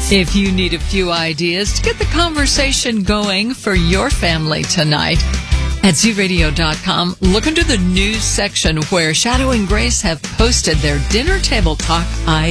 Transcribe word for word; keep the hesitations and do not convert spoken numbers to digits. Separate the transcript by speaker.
Speaker 1: If you need a few ideas to get the conversation going for your family tonight, at Z Radio dot com, look into the news section where Shadow and Grace have posted their dinner table talk ideas.